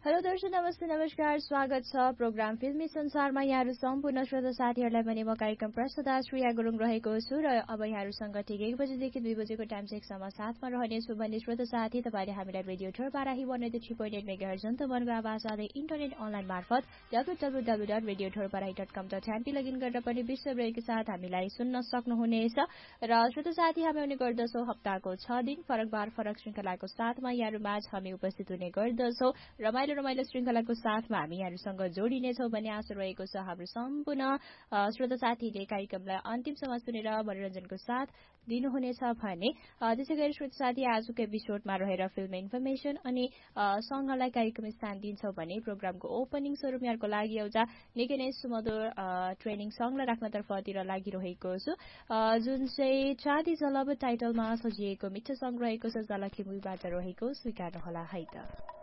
Hello दर्शक नमस्ते नमस्कार स्वागत छ प्रोग्राम फिल्मी संसारमा यहाँहरू सम्पूर्ण श्रोता साथीहरूलाई पनि म कार्यक्रम प्रस्तुता श्रेया गुरुङ रहेको छु र अब यहाँहरूसँग ठिक 1 बजेदेखि 2 बजेको टाइम चेकसम्म साथमा रहनेछु भन्ने श्रोता साथी तपाईँले हामीलाई रेडियो ठोरपाराही 103.8 मेगाहर्ज जन्तवनको आवाज आदै इन्टरनेट अनलाइन मार्फत www.radiothorparahi.com.mp लगइन गरेर पनि विश्वभरिकै साथ हामीलाई सुन्न सक्नुहुनेछ र श्रोता साथी हामी आउने गर्दछौँ हप्ताको 6 दिन फरक बार फरक श्रृंखलाको साथमा यहाँहरू माझ हामी उपस्थित हुने गर्दछौँ रमाइलो श्रृंखलाको साथमा हामी यहाँहरूसँग जोडिनेछौँ भन्ने आशा रहेको छ। हाम्रो सम्पूर्ण श्रोता साथीले कार्यक्रमलाई अन्तिमसम्म सुनेर मनोरञ्जनको साथ दिनुहुनेछ भने त्यसै गरी श्रोता साथी आजको एपिसोडमा रहेर फिल्म इन्फर्मेसन अनि सङ्घलाई कार्यक्रम स्थान दिन्छौँ भने प्रोग्रामको ओपनिङ स्वरूप यहाँको लागि एउटा निकै नै सुमधुर ट्रेनिङ सङ्घलाई राख्नतर्फतिर लागिरहेको छु जुन चाहिँ चाँदी जलब टाइटलमा सजिएको मिठो सङ्घ रहेको छ जलखी मुभीबाट रहेको स्वीकार्नुहोला है त।